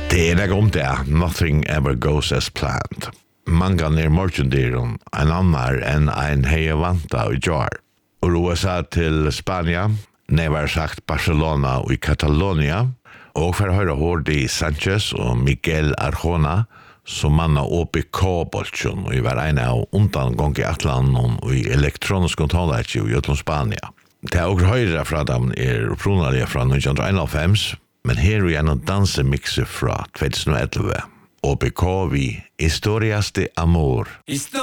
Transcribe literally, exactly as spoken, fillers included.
Det är om det. Nothing ever goes as planned. Många ner morgondyren, en annan än en heja vanta och jar. Och U S A till Spanien, nevar sagt Barcelona och i Catalonia. Och för att höra Jordi Sanchez och Miguel Arjona som manna upp i K-bolchen och i var ena av undangång i Atlanten och i elektronisk kontrolläge i Götlund Spania. Det är också höjra från dem är upprunalia från nittonhundraelva, men här är en dansemixer från tjugoelva. O B K vi Historias de Amor.